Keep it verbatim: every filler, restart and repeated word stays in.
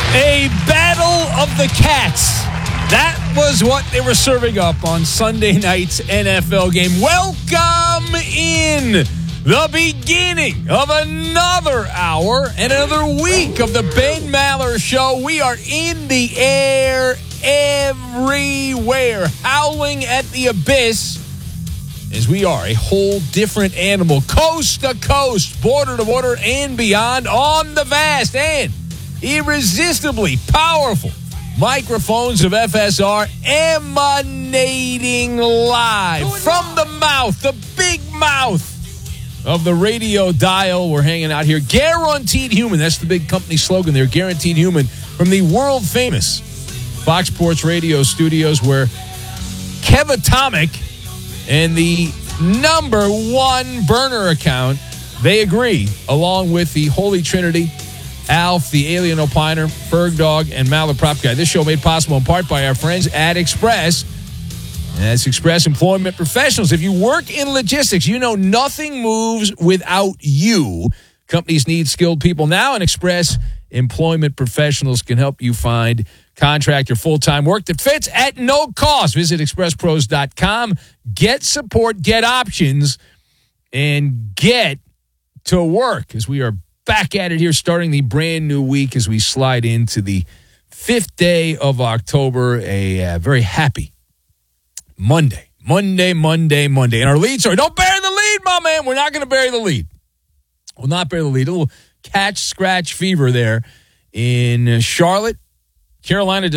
A battle of the cats. That was what they were serving up on Sunday night's N F L game. Welcome in the beginning of another hour and another week of the Ben Maller Show. We are in the air everywhere, howling at the abyss, as we are a whole different animal, coast to coast, border to border, and beyond on the vast and irresistibly powerful microphones of F S R, emanating live from the mouth, the big mouth of the radio dial. We're hanging out here. Guaranteed Human. That's the big company slogan there. Guaranteed Human from the world famous Fox Sports Radio studios, where Kev Atomic and the number one burner account, they agree, along with the Holy Trinity, Alf, the Alien Opiner, Ferg Dog, and Maller Prop Guy. This show made possible in part by our friends at Express. And that's Express Employment Professionals. If you work in logistics, you know nothing moves without you. Companies need skilled people now, and Express Employment Professionals can help you find contract or full-time work that fits at no cost. Visit express pros dot com. Get support, get options, and get to work, as we are back at it here, starting the brand new week as we slide into the fifth day of October. A uh, very happy Monday. Monday, Monday, Monday. And our lead, sorry, don't bury the lead, my man. We're not going to bury the lead. We'll not bury the lead. A little catch-scratch fever there in Charlotte. Carolina